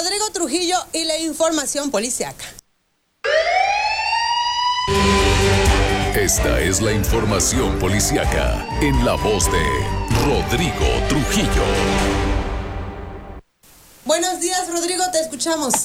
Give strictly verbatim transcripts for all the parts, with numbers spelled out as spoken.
Rodrigo Trujillo y la información policiaca. Esta es la información policiaca en la voz de Rodrigo Trujillo. Buenos días, Rodrigo, te escuchamos.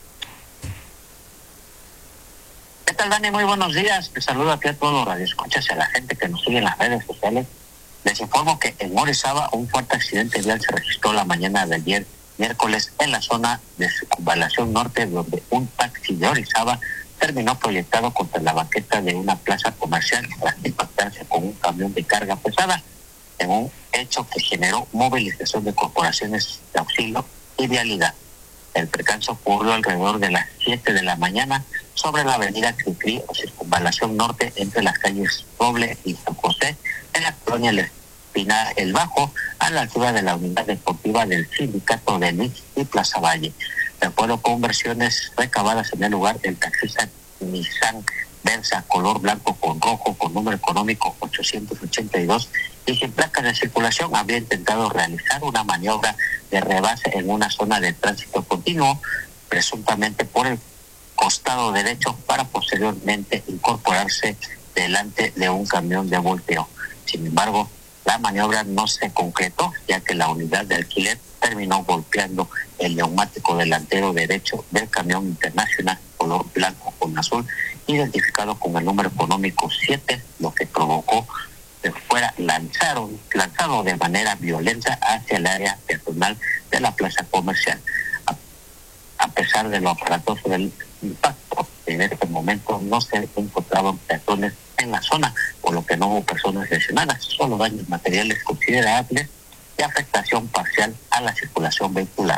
¿Qué tal, Dani? Muy buenos días. Te saludo aquí a todos los radioescuchas y a la gente que nos sigue en las redes sociales. Les informo que en Orizaba un fuerte accidente vial se registró la mañana de ayer, miércoles, en la zona de Circunvalación Norte, donde un taxi de Orizaba terminó proyectado contra la banqueta de una plaza comercial tras impactarse con un camión de carga pesada, en un hecho que generó movilización de corporaciones de auxilio y vialidad. El percance ocurrió alrededor de las siete de la mañana sobre la avenida Cricri o Circunvalación Norte entre las calles Roble y San José, en la colonia El Espinar El Bajo, a la altura de la unidad deportiva del sindicato de Nix y Plaza Valle. De acuerdo con versiones recabadas en el lugar, el taxista Nissan Versa color blanco con rojo con número económico ochocientos ochenta y dos y sin placas de circulación había intentado realizar una maniobra de rebase en una zona de tránsito continuo, presuntamente por el costado derecho, para posteriormente incorporarse delante de un camión de volteo. Sin embargo, la maniobra no se concretó, ya que la unidad de alquiler terminó golpeando el neumático delantero derecho del camión internacional color blanco con azul, identificado con el número económico siete, lo que provocó que fuera lanzado, lanzado de manera violenta hacia el área peatonal de la plaza comercial. A, a pesar de lo aparatoso del impacto, en este momento no se encontraban peatones en la zona, por lo que no hubo personas lesionadas, solo daños materiales considerables y afectación parcial a la circulación vehicular.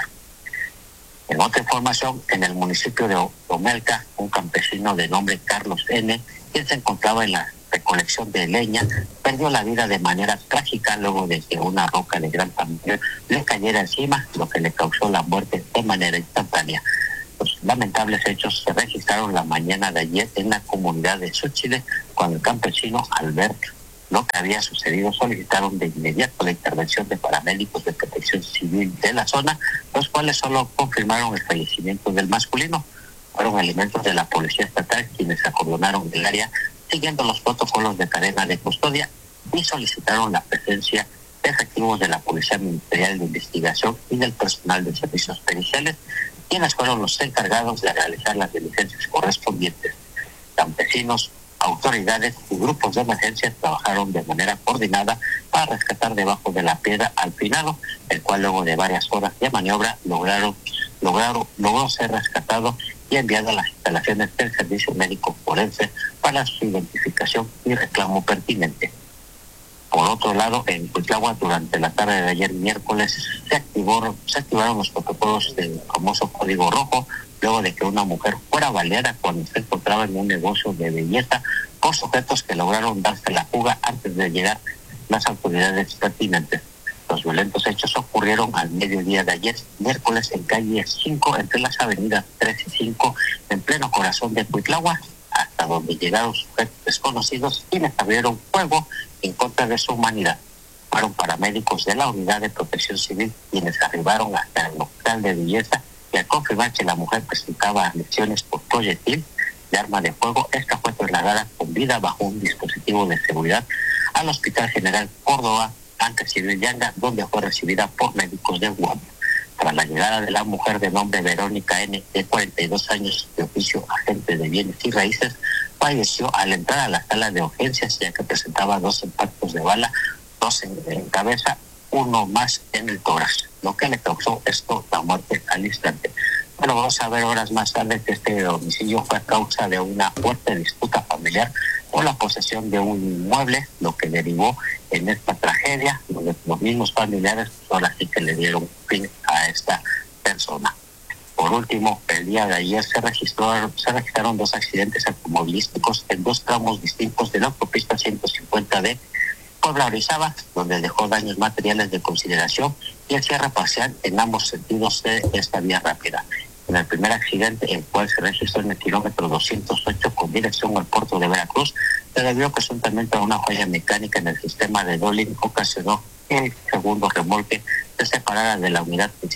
En otra información, en el municipio de Omelca, un campesino de nombre Carlos N., quien se encontraba en la recolección de leña, perdió la vida de manera trágica luego de que una roca de gran tamaño le cayera encima, lo que le causó la muerte de manera instantánea. Los lamentables hechos se registraron la mañana de ayer en la comunidad de Xochitl, cuando el campesino, al ver lo que había sucedido, solicitaron de inmediato la intervención de paramédicos de protección civil de la zona, los cuales solo confirmaron el fallecimiento del masculino. Fueron elementos de la policía estatal quienes acordonaron el área siguiendo los protocolos de cadena de custodia y solicitaron la presencia de efectivos de la Policía Ministerial de Investigación y del personal de servicios periciales, quienes fueron los encargados de realizar las diligencias correspondientes. Campesinos, autoridades y grupos de emergencia trabajaron de manera coordinada para rescatar debajo de la piedra al finado, el cual luego de varias horas de maniobra lograron, lograron, logró ser rescatado y enviado a las instalaciones del Servicio Médico Forense para su identificación y reclamo pertinente. Por otro lado, en Cuitlahua, durante la tarde de ayer miércoles, se, activó, se activaron los protocolos del famoso Código Rojo, luego de que una mujer fuera baleada cuando se encontraba en un negocio de belleza por sujetos que lograron darse la fuga antes de llegar las autoridades pertinentes. Los violentos hechos ocurrieron al mediodía de ayer, miércoles, en calle cinco, entre las avenidas tres y cinco, en pleno corazón de Cuitlahua, hasta donde llegaron sujetos desconocidos quienes abrieron fuego en contra de su humanidad. Fueron paramédicos de la Unidad de Protección Civil quienes arribaron hasta el local de belleza y al confirmar que la mujer presentaba lesiones por proyectil de arma de fuego, esta fue trasladada con vida bajo un dispositivo de seguridad al Hospital General Córdoba ante Civil Yanga, donde fue recibida por médicos de Guam. Tras la llegada de la mujer de nombre Verónica N., de cuarenta y dos años, de oficio agente de bienes y raíces, falleció al entrar a la sala de urgencias, ya que presentaba dos impactos de bala, dos en, en cabeza, uno más en el tórax, lo que le causó esto la muerte al instante. Bueno, vamos a ver horas más tarde que este homicidio fue a causa de una fuerte disputa familiar o la posesión de un inmueble, lo que derivó en esta tragedia, donde los mismos familiares ahora sí que le dieron fin a esta persona. Por último, el día de ayer se registró, se registraron dos accidentes automovilísticos en dos tramos distintos de la autopista ciento cincuenta de Puebla Orizaba, donde dejó daños materiales de consideración y el cierre parcial en ambos sentidos de esta vía rápida. En el primer accidente, el cual se registró en el kilómetro doscientos ocho con dirección al puerto de Veracruz, se debió presuntamente a una falla mecánica en el sistema de Dolin, ocasionó que el segundo remolque se separara de la unidad principal,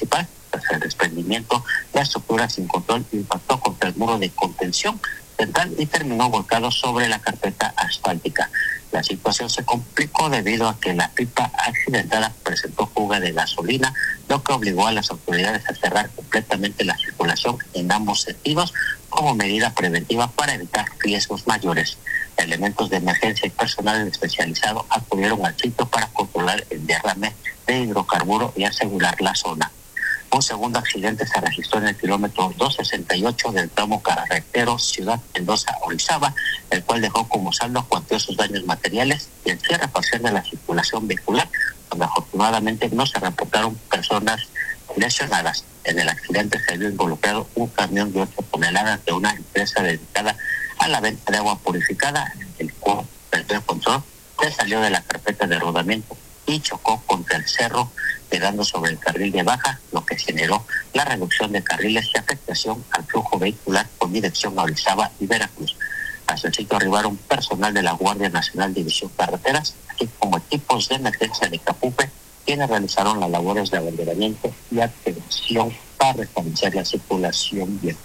Tras el desprendimiento, la estructura sin control impactó contra el muro de contención central y terminó volcado sobre la carpeta asfáltica. La situación se complicó debido a que la pipa accidentada presentó fuga de gasolina, lo que obligó a las autoridades a cerrar completamente la circulación en ambos sentidos como medida preventiva para evitar riesgos mayores. Elementos de emergencia y personal especializado acudieron al sitio para controlar el derrame de hidrocarburo y asegurar la zona. Un segundo accidente se registró en el kilómetro doscientos sesenta y ocho del tramo carretero Ciudad Mendoza-Orizaba, el cual dejó como saldo cuantiosos daños materiales y el cierre parcial de la circulación vehicular, donde afortunadamente no se reportaron personas lesionadas. En el accidente se vio involucrado un camión de ocho toneladas de una empresa dedicada a la venta de agua purificada, el cual perdió el control, se salió de la carpeta de rodamiento y chocó contra el cerro, quedando sobre el carril de baja, lo que generó la reducción de carriles y afectación al flujo vehicular con dirección a Orizaba y Veracruz. Hasta el sitio arribaron personal de la Guardia Nacional División Carreteras, así como equipos de emergencia de Capupe, quienes realizaron las labores de abanderamiento y atención para restablecer la circulación vial.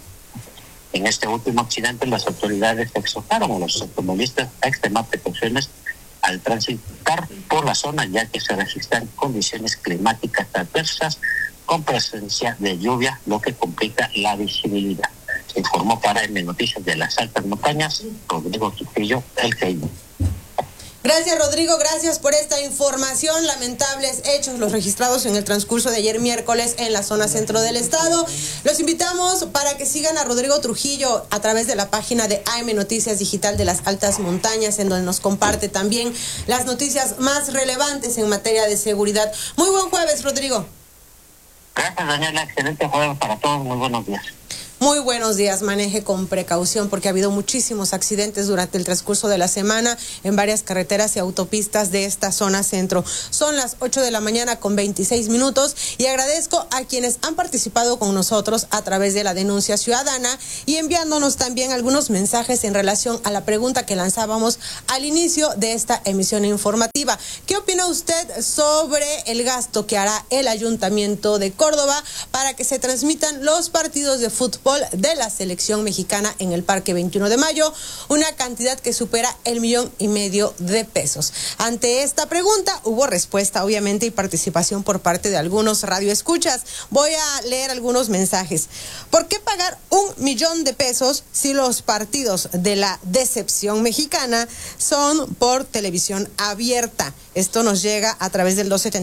En este último accidente, las autoridades exhortaron a los automovilistas a extremar precauciones al transitar por la zona, ya que se registran condiciones climáticas adversas con presencia de lluvia, lo que complica la visibilidad. Se informó para M Noticias de las Altas Montañas, Rodrigo Trujillo, el G I. Gracias, Rodrigo, gracias por esta información. Lamentables hechos los registrados en el transcurso de ayer miércoles en la zona centro del estado. Los invitamos para que sigan a Rodrigo Trujillo a través de la página de A M Noticias Digital de las Altas Montañas, en donde nos comparte también las noticias más relevantes en materia de seguridad. Muy buen jueves, Rodrigo. Gracias, Daniela. Excelente jueves para todos. Muy buenos días. Muy buenos días, maneje con precaución porque ha habido muchísimos accidentes durante el transcurso de la semana en varias carreteras y autopistas de esta zona centro. Son las ocho de la mañana con veintiséis minutos y agradezco a quienes han participado con nosotros a través de la denuncia ciudadana y enviándonos también algunos mensajes en relación a la pregunta que lanzábamos al inicio de esta emisión informativa. ¿Qué opina usted sobre el gasto que hará el Ayuntamiento de Córdoba para que se transmitan los partidos de fútbol de la selección mexicana en el Parque veintiuno de mayo, una cantidad que supera el millón y medio de pesos? Ante esta pregunta hubo respuesta, obviamente, y participación por parte de algunos radioescuchas. Voy a leer algunos mensajes. ¿Por qué pagar un millón de pesos si los partidos de la decepción mexicana son por televisión abierta? Esto nos llega a través del dos setenta